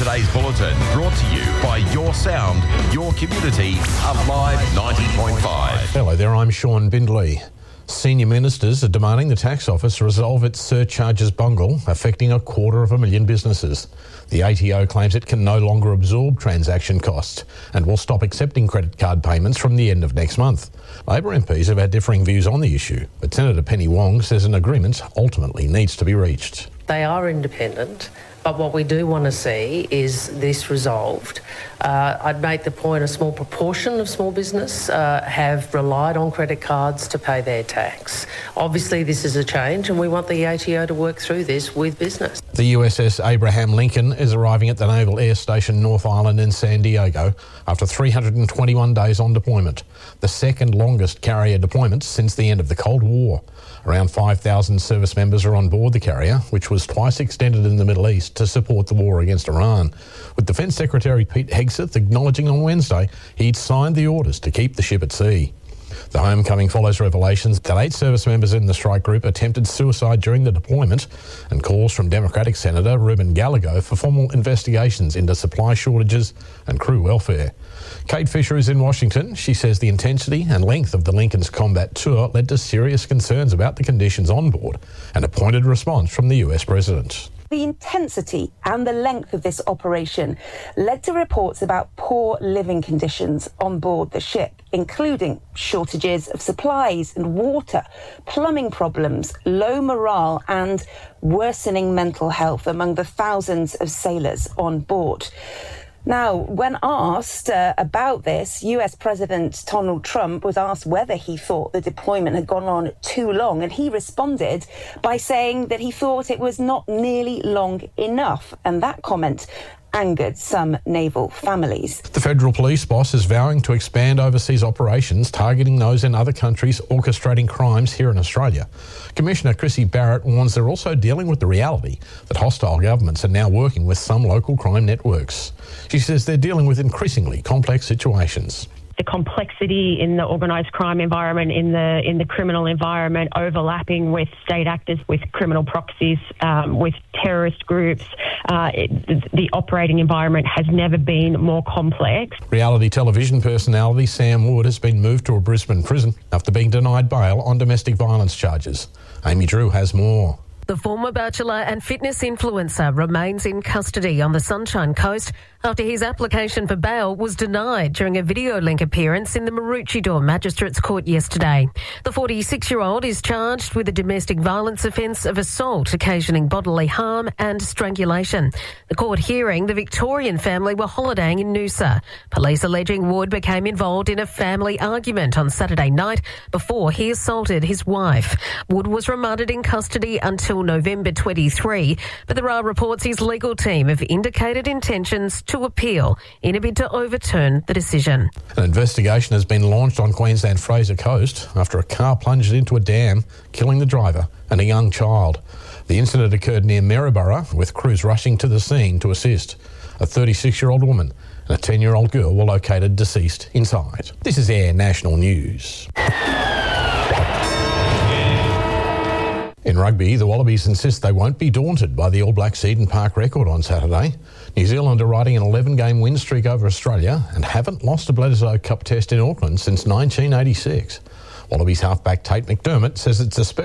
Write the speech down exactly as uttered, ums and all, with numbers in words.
today's bulletin brought to you by Your Sound, Your Community, Alive ninety point five. Hello there, I'm Sean Bindley. Senior ministers are demanding the tax office resolve its surcharges bungle affecting a quarter of a million businesses. The A T O claims it can no longer absorb transaction costs and will stop accepting credit card payments from the end of next month. Labor M Ps have had differing views on the issue, but Senator Penny Wong says an agreement ultimately needs to be reached. They are independent, but what we do want to see is this resolved. Uh, I'd make the point a small proportion of small business uh, have relied on credit cards to pay their tax. Obviously, this is a change, and we want the A T O to work through this with business. The U S S Abraham Lincoln is arriving at the Naval Air Station North Island in San Diego after three hundred twenty-one days on deployment, the second longest carrier deployment since the end of the Cold War. Around five thousand service members are on board the carrier, which was twice extended in the Middle East to support the war against Iran, with Defence Secretary Pete Hegseth acknowledging on Wednesday he'd signed the orders to keep the ship at sea. The homecoming follows revelations that eight service members in the strike group attempted suicide during the deployment and calls from Democratic Senator Ruben Gallego for formal investigations into supply shortages and crew welfare. Kate Fisher is in Washington. She says the intensity and length of the Lincoln's combat tour led to serious concerns about the conditions on board and a pointed response from the U S President. The intensity and the length of this operation led to reports about poor living conditions on board the ship, including shortages of supplies and water, plumbing problems, low morale and worsening mental health among the thousands of sailors on board. Now, when asked uh, about this, U S President Donald Trump was asked whether he thought the deployment had gone on too long, and he responded by saying that he thought it was not nearly long enough, and that comment angered some naval families. The federal police boss is vowing to expand overseas operations targeting those in other countries orchestrating crimes here in Australia. Commissioner Chrissy Barrett warns they're also dealing with the reality that hostile governments are now working with some local crime networks. She says they're dealing with increasingly complex situations. The complexity in the organised crime environment, in the in the criminal environment, overlapping with state actors, with criminal proxies, um, with terrorist groups. Uh, it, the operating environment has never been more complex. Reality television personality Sam Wood has been moved to a Brisbane prison after being denied bail on domestic violence charges. Amy Drew has more. The former Bachelor and fitness influencer remains in custody on the Sunshine Coast after his application for bail was denied during a video link appearance in the Maroochydore Magistrates Court yesterday. The forty-six-year-old is charged with a domestic violence offence of assault occasioning bodily harm and strangulation. The court hearing, the Victorian family were holidaying in Noosa. Police alleging Wood became involved in a family argument on Saturday night before he assaulted his wife. Wood was remanded in custody until November twenty-third, but there are reports his legal team have indicated intentions to appeal in a bid to overturn the decision. An investigation has been launched on Queensland Fraser Coast after a car plunged into a dam, killing the driver and a young child. The incident occurred near Maryborough, with crews rushing to the scene to assist. A thirty-six-year-old woman and a ten-year-old girl were located deceased inside. This is Air National News. In rugby, the Wallabies insist they won't be daunted by the All Blacks Eden Park record on Saturday. New Zealand are riding an eleven-game win streak over Australia and haven't lost a Bledisloe Cup test in Auckland since nineteen eighty-six. Wallabies halfback Tate McDermott says it's a special